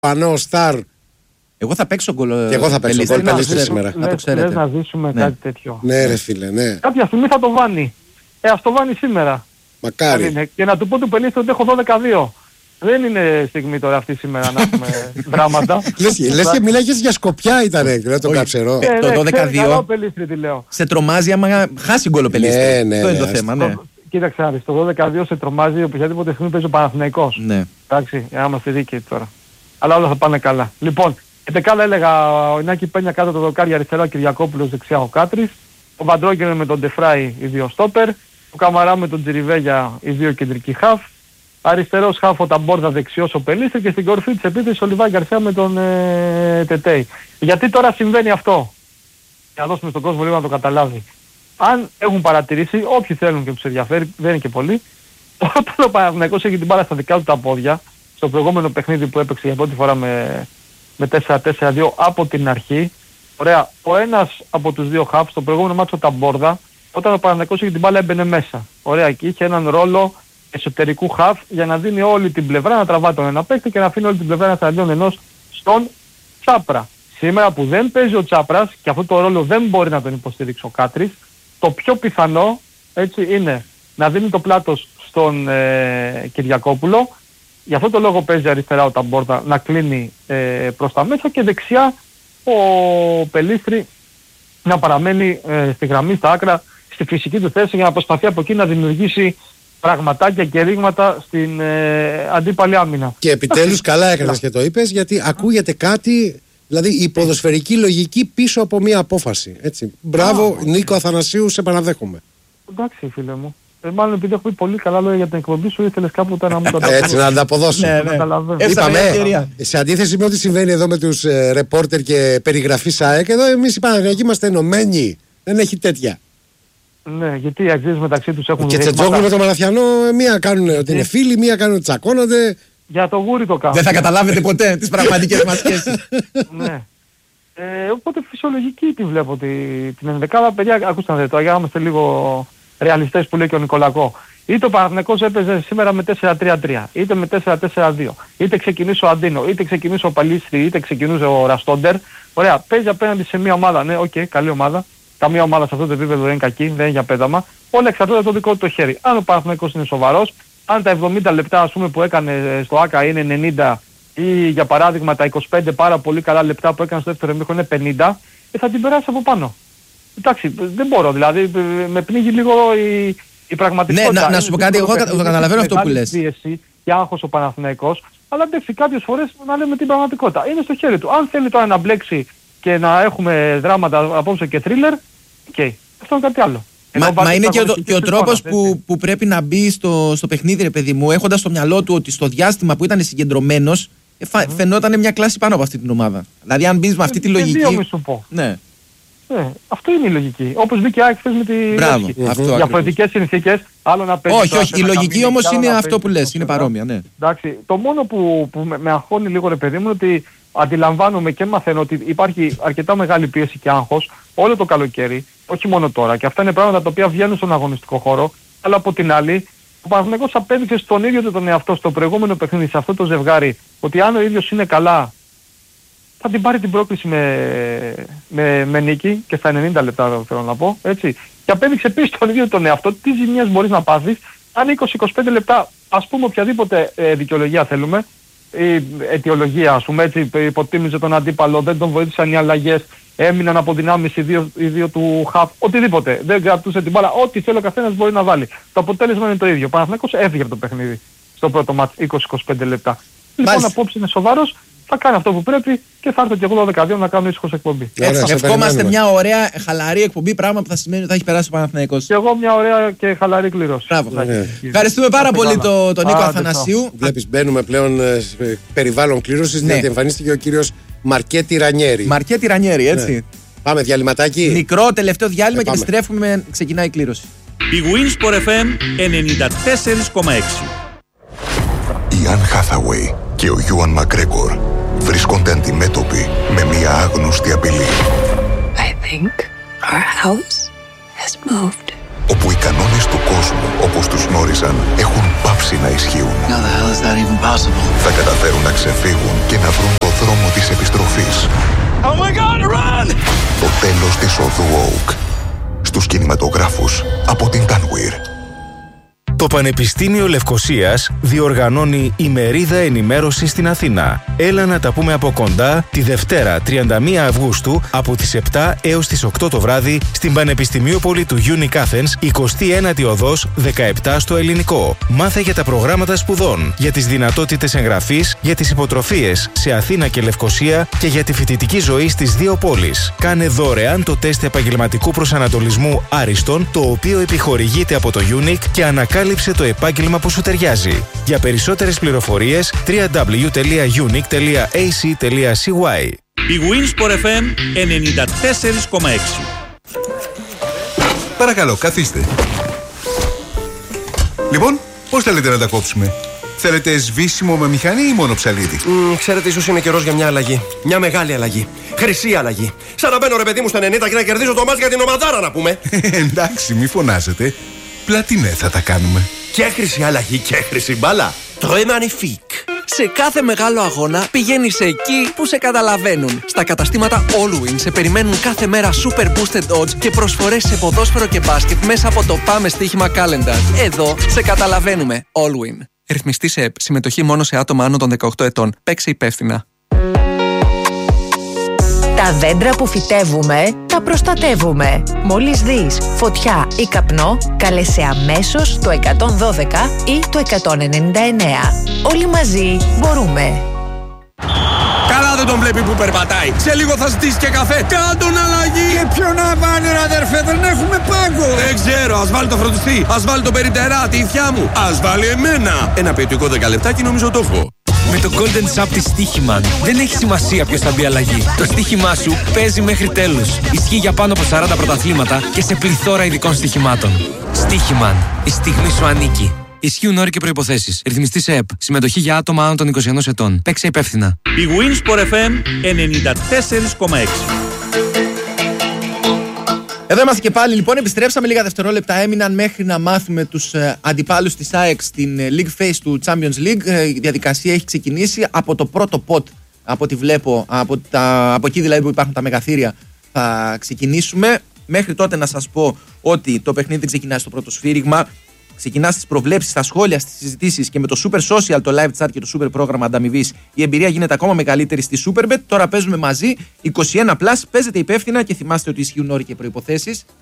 Πανώ Σταρ. Εγώ θα παίξω γκολ. Και εγώ θα παίξω γκολ Πελίστρη σήμερα. Να το ξέρετε. Λες να ζήσουμε κάτι τέτοιο. Ναι, ρε φίλε, ναι. Κάποια στιγμή θα το βάνει. Ας το βάνει σήμερα. Μακάρι. Και να του πω του Πελίστρη ότι έχω 12-2. Δεν είναι στιγμή τώρα αυτή σήμερα να έχουμε δράματα. Λες και μιλάγες για Σκοπιά ήτανε, το καψερό. Το 12-2 σε τρομάζει άμα χάσει γκολ ο Πελίστρη. Αυτό είναι το θέμα, ναι. Κοίταξε, το 12-2 σε τρομάζει οποιαδήποτε στιγμή παίζει ο Παναθηναϊκός. Ναι. Εντάξει, να είμαστε δίκαιοι τώρα. Αλλά όλα θα πάνε καλά. Λοιπόν, και δεκάλα έλεγα ο Ινάκη Πένια κάτω το δοκάρι αριστερά, ο Κυριακόπουλος δεξιά ο Κάτρης, ο Βαντρόγκερ με τον Ντεφράι οι δύο στόπερ, ο Καμαρά με τον Τζιριβέγια οι δύο κεντρικοί χαφ, αριστερός χαφ ο Ταμπόρδα, δεξιός ο Πελίστρη και στην κορυφή της επίθεσης ο Λιβάη Γκαρσία με τον Τετέι. Γιατί τώρα συμβαίνει αυτό? Για να δώσουμε στον κόσμο λίγο να το καταλάβει. Αν έχουν παρατηρήσει, όποιοι θέλουν και τους ενδιαφέρει, δεν είναι και πολλοί, όταν ο Παναθηναϊκός έχει την μπάλα στα δικά του τα πόδια, στο προηγούμενο παιχνίδι που έπαιξε για πρώτη φορά με 4-4-2 από την αρχή, ωραία, ο ένας από τους δύο χαφ, στο προηγούμενο μάτσο Ταμπόρδα, όταν ο Παναθηναϊκός είχε την μπάλα έμπαινε μέσα. Ωραία, και είχε έναν ρόλο εσωτερικού χαφ για να δίνει όλη την πλευρά, να τραβά τον ένα παίκτη και να αφήνει όλη την πλευρά εναντίον ενός στον Τσάπρα. Σήμερα που δεν παίζει ο Τσάπρας και αυτό το ρόλο δεν μπορεί να τον υποστηρίξει ο Κάτρης, το πιο πιθανό έτσι είναι να δίνει το πλάτος στον Κυριακόπουλο. Γι' αυτό το λόγο παίζει αριστερά ο Ταμπόρτα να κλείνει προς τα μέσα και δεξιά ο Πελίστρη να παραμένει στη γραμμή, στα άκρα, στη φυσική του θέση για να προσπαθεί από εκεί να δημιουργήσει πραγματάκια και ρήγματα στην αντίπαλη άμυνα. Και επιτέλους καλά έκανες και το είπες, γιατί ακούγεται κάτι, δηλαδή η ποδοσφαιρική λογική πίσω από μια απόφαση. Έτσι. Μπράβο Νίκο Αθανασίου, σε παραδέχομαι. Εντάξει φίλε μου. Μάλλον επειδή έχω πει πολύ καλά λόγια για την εκπομπή σου, ήθελες κάποτε να μου το ανταποδώσω. Έτσι, να ανταποδώσω. Είπαμε, σε αντίθεση με ό,τι συμβαίνει εδώ με τους ρεπόρτερ και περιγραφής ΑΕΚ, εδώ εμείς οι Παναθηναϊκοί είμαστε ενωμένοι. Δεν έχει τέτοια. Ναι, γιατί οι αξίες μεταξύ τους έχουν... Και Τσετζόγλου με τον Μαραθιανό, μία κάνουν ότι είναι φίλοι, μία κάνουν ότι τσακώνονται. Για το γούρι το κάνουν. Δεν θα καταλάβετε ποτέ τις πραγματικές μας σχέσεις. Ναι. Οπότε φυσιολογική τη βλέπω την ενδεκάδα. Παιδιά, ακούστε να δείτε, για να είμαστε λίγο ρεαλιστές που λέει και ο Νικολακό. Είτε ο Παναθηναϊκός έπαιζε σήμερα με 4-3-3, είτε με 4-4-2, είτε ξεκινήσει ο Αντίνο, είτε ξεκινήσει ο Παλίστρη, είτε ξεκινούσε ο Ραστόντερ. Ωραία, παίζει απέναντι σε μια ομάδα, ναι, οκ, καλή ομάδα. Καμία ομάδα σε αυτό το επίπεδο δεν είναι κακή, δεν είναι για πέταμα. Όλα εξαρτώνται από το δικό του το χέρι. Αν ο Παναθηναϊκός είναι σοβαρός, αν τα 70 λεπτά ας πούμε που έκανε στο ΆΚΑ είναι 90 ή για παράδειγμα τα 25 πάρα πολύ καλά λεπτά που έκανε στο δεύτερο ημίχρονο είναι 50, θα την περάσει από πάνω. Εντάξει, δεν μπορώ, δηλαδή με πνίγει λίγο η πραγματικότητα. Ναι, να σου πω κάτι, εγώ το καταλαβαίνω αυτό που λες. Πίεση και άγχος ο Παναθηναϊκός, αλλά εντάξει κάποιες φορές να λέμε την πραγματικότητα. Είναι στο χέρι του. Αν θέλει τώρα να μπλέξει και να έχουμε δράματα απόψε και θρίλερ, αυτό είναι κάτι άλλο. Μα είναι και ο τρόπος που πρέπει να μπει στο παιχνίδι, ρε παιδί μου, έχοντας στο μυαλό του ότι στο διάστημα που ήταν συγκεντρωμένος φαινόταν μια κλάση πάνω από αυτή την ομάδα. Δηλαδή αν μπεις με αυτή τη λογική... Ναι. Αυτό είναι η λογική. Όπως μπήκε η ΑΕΚ χθες με τη Λέσχη. Διαφορετικές συνθήκες, άλλο να παίζει... Όχι, η λογική όμως είναι αυτό που λες, είναι παρόμοια, ναι. Εντάξει, το μόνο που με αγχώνει λίγο ρε παιδί μου είναι ότι αντιλαμβάνομαι και μαθαίνω ότι υπάρχει αρκετά μεγάλη πίεση και άγχος όλο το καλοκαίρι, όχι μόνο τώρα. Και αυτά είναι πράγματα τα οποία βγαίνουν στον αγωνιστικό χώρο, αλλά από την άλλη ο Παναθηναϊκός απέδειξε στον ίδιο τον εαυτό στο προηγούμενο παιχνίδι, σε αυτό το ζευγάρι, ότι αν ο ίδιος είναι καλά θα την πάρει την πρόκληση με νίκη και στα 90 λεπτά θέλω να πω, έτσι. Και απέδειξε επίσης τον ίδιο τον εαυτό τι ζημιές μπορείς να πάθεις αν 20-25 λεπτά, ας πούμε οποιαδήποτε δικαιολογία θέλουμε, η αιτιολογία ας πούμε, έτσι, υποτίμησε τον αντίπαλο, δεν τον βοήθησαν οι αλλαγές, έμειναν από δυνάμεις οι δύο του χαφ, οτιδήποτε, δεν κρατούσε την μπάλα, ό,τι θέλει ο καθένας μπορεί να βάλει. Το αποτέλεσμα είναι το ίδιο. Ο Παναθηναϊκός έφυγε από το παιχνίδι στο πρώτο μάτς 20-25 λεπτά. Λοιπόν, απόψε είναι σοβαρός, θα κάνει αυτό που πρέπει και θα έρθω και εγώ 12 να κάνω ήσυχος εκπομπή. Ευχόμαστε μια ωραία χαλαρή εκπομπή, πράγμα που θα σημαίνει ότι θα έχει περάσει ο Παναθηναϊκός. Και εγώ μια ωραία και χαλαρή κλήρωση. Ευχαριστούμε πάρα πολύ τον Νίκο Αθανασίου. Βλέπεις, μπαίνουμε πλέον σε περιβάλλον κλήρωσης, διότι εμφανίστηκε ο κύριος Μαρκέτη Ρανιέρη. Μαρκέτη Ρανιέρη, έτσι. Πάμε διαλυματάκι. Μικρό τελευταίο διάλειμμα και επιστρέφουμε, ξεκινάει η κλήρωση. Η Winsport FM 94,6. Η Anne Hathaway και ο Ewan Μακρέγκορ βρίσκονται αντιμέτωποι με μια άγνωστη απειλή. I think our house has moved. Όπου οι κανόνες του κόσμου, όπως τους γνώριζαν, έχουν πάψει συνήθιση να ισχύουν. Θα καταφέρουν να ξεφύγουν και να βρουν το δρόμο της επιστροφής. Oh my God, run! Το τέλος της οδού Oak. Στους κινηματογράφους από την Tanweer. Το Πανεπιστήμιο Λευκωσίας διοργανώνει ημερίδα ενημέρωση στην Αθήνα. Έλα να τα πούμε από κοντά τη Δευτέρα 31 Αυγούστου από τις 7 έως τις 8 το βράδυ στην Πανεπιστημιούπολη του Unique Athens, 29η οδός 17 στο Ελληνικό. Μάθε για τα προγράμματα σπουδών, για τις δυνατότητες εγγραφής, για τις υποτροφίες σε Αθήνα και Λευκωσία και για τη φοιτητική ζωή στις δύο πόλεις. Κάνε δωρεάν το τεστ επαγγελματικού προσανατολισμού Άριστον, το οποίο επιχορηγείται από το Unique και ανακάλυψε το επάγγελμα που σου ταιριάζει. Για περισσότερες πληροφορίες www.unique.ac.cy. Η Winsport FM 94,6. Παρακαλώ, καθίστε. Λοιπόν, πώς θέλετε να τα κόψουμε? Θέλετε σβήσιμο με μηχανή ή μόνο ψαλίδι? Ξέρετε, ίσως είναι καιρός για μια αλλαγή. Μια μεγάλη αλλαγή. Χρυσή αλλαγή. Σαν να μπαίνω, ρε παιδί μου, στα 90 και να κερδίζω το μάτς για την ομαδάρα, να πούμε. Εντάξει, μη φωνάζετε. Πλατινέ θα τα κάνουμε. Και χρυσή αλλαγή και χρυσή μπάλα. Très magnifique. Σε κάθε μεγάλο αγώνα πηγαίνεις εκεί που σε καταλαβαίνουν. Στα καταστήματα Allwin σε περιμένουν κάθε μέρα super boosted odds και προσφορές σε ποδόσφαιρο και μπάσκετ μέσα από το Πάμε Στοίχημα Calendar. Εδώ σε καταλαβαίνουμε. Allwin. Ρυθμιστή σε ΕΠ. Συμμετοχή μόνο σε άτομα άνω των 18 ετών. Παίξε υπεύθυνα. Τα δέντρα που φυτεύουμε, τα προστατεύουμε. Μόλις δεις φωτιά ή καπνό, κάλεσε αμέσως το 112 ή το 199. Όλοι μαζί μπορούμε. Καλά δεν τον βλέπει που περπατάει. Σε λίγο θα ζητήσει και καφέ. Κάντον αλλαγή. Και ποιο να βάλει, ρε αδερφέ, δεν έχουμε πάγκο. Δεν ξέρω, ας βάλει το φροντιστή. Ας βάλει το περιπτερά, τη ηθιά μου. Ας βάλει εμένα. Ένα ποιοτικό 10 λεπτάκι νομίζω το έχω. Με το Golden Sub της Στοίχημαν δεν έχει σημασία ποιος θα μπει αλλαγή. Το στοίχημά σου παίζει μέχρι τέλους. Ισχύει για πάνω από 40 πρωταθλήματα και σε πληθώρα ειδικών στοιχημάτων. Στοίχημαν. Η στιγμή σου ανήκει. Ισχύουν όροι και προϋποθέσεις. Ρυθμιστή σε ΕΠ. Συμμετοχή για άτομα άνω των 21 ετών. Παίξε υπεύθυνα. Η Winsport FM 94,6. Εδώ είμαστε και πάλι, λοιπόν, επιστρέψαμε λίγα δευτερόλεπτα, έμειναν μέχρι να μάθουμε τους αντιπάλους της ΑΕΚ στην League Phase του Champions League. Η διαδικασία έχει ξεκινήσει από το πρώτο πότ, από ό,τι βλέπω, από εκεί δηλαδή που υπάρχουν τα μεγαθύρια θα ξεκινήσουμε. Μέχρι τότε να σας πω ότι το παιχνίδι δεν ξεκινάει στο πρώτο σφύριγμα. Ξεκινά στις προβλέψεις, στα σχόλια, στις συζητήσεις και με το Super Social, το live chat και το Super πρόγραμμα ανταμοιβής. Η εμπειρία γίνεται ακόμα μεγαλύτερη στη Superbet. Τώρα παίζουμε μαζί. 21+, παίζετε υπεύθυνα και θυμάστε ότι ισχύουν όροι και προϋποθέσεις.